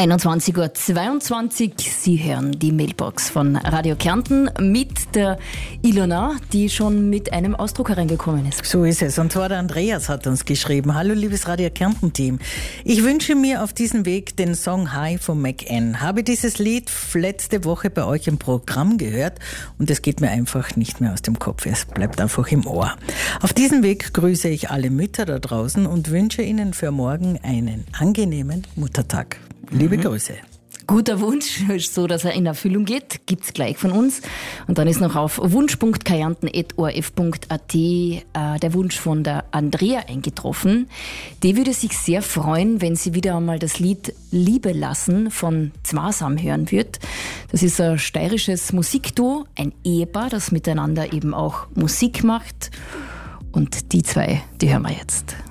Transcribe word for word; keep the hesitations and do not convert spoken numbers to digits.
einundzwanzig Uhr zweiundzwanzig. Sie hören die Mailbox von Radio Kärnten mit der Ilona, die schon mit einem Ausdruck hereingekommen ist. So ist es. Und zwar der Andreas hat uns geschrieben. Hallo liebes Radio Kärnten-Team. Ich wünsche mir auf diesem Weg den Song High von McAn. Habe dieses Lied letzte Woche bei euch im Programm gehört und es geht mir einfach nicht mehr aus dem Kopf. Es bleibt einfach im Ohr. Auf diesem Weg grüße ich alle Mütter da draußen und wünsche Ihnen für morgen einen angenehmen Muttertag. Liebe mhm. Grüße. Guter Wunsch, so dass er in Erfüllung geht, gibt's gleich von uns. Und dann ist noch auf wunsch punkt kärnten at o r f punkt a t äh, der Wunsch von der Andrea eingetroffen. Die würde sich sehr freuen, wenn sie wieder einmal das Lied Liebe lassen von Zwasam hören wird. Das ist ein steirisches Musikduo, ein Ehepaar, das miteinander eben auch Musik macht. Und die zwei, die hören wir jetzt.